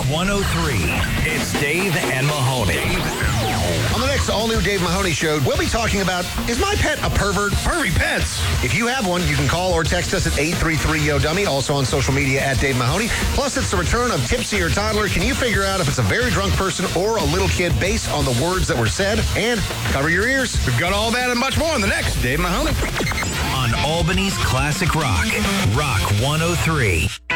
103. It's Dave and Mahoney. On the next all-new Dave Mahoney Show, we'll be talking about, is my pet a pervert? Pervy pets. If you have one, you can call or text us at 833-YO-DUMMY, also on social media at Dave Mahoney. Plus, it's the return of Tipsy or Toddler. Can you figure out if it's a very drunk person or a little kid based on the words that were said? And cover your ears. We've got all that and much more in the next Dave Mahoney. On Albany's Classic Rock, Rock 103.